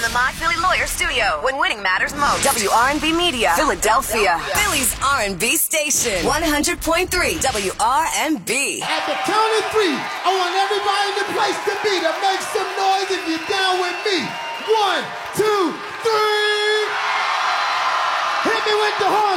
the My Philly Lawyer studio when winning matters most. WRNB Media, Philadelphia. Philly's R&B station. 100.3 WRNB. At the count of three, I want everybody in the place to be to make some noise if you're down with me. 1, 2, 3. Hit me with the horn.